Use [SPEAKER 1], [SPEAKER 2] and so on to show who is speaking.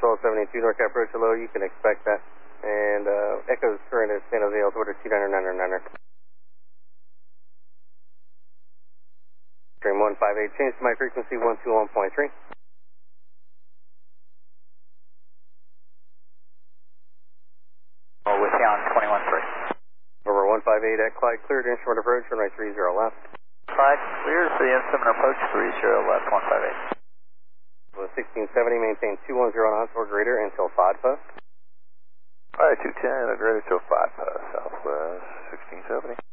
[SPEAKER 1] 1272 NorCal approach, hello, you can expect that. And Echo's current at San Jose, altimeter 299er. Stream 158, change to my frequency 121.3.
[SPEAKER 2] Oh, with down 21.3.
[SPEAKER 1] Over 158 at Clyde, cleared instrument approach, runway 30 left.
[SPEAKER 2] Clyde, clear for the instrument approach 30 left, 158.
[SPEAKER 1] 1670, maintain 210 knots or greater until 5 post.
[SPEAKER 3] Alright, 210 or greater till 5 post, southwest 1670.